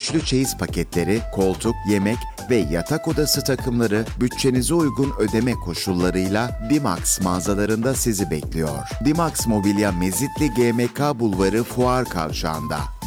üçlü çeyiz paketleri, koltuk, yemek ve yatak odası takımları bütçenize uygun ödeme koşullarıyla Dimax mağazalarında sizi bekliyor. Dimax Mobilya Mezitli GMK Bulvarı Fuar Kavşağı'nda.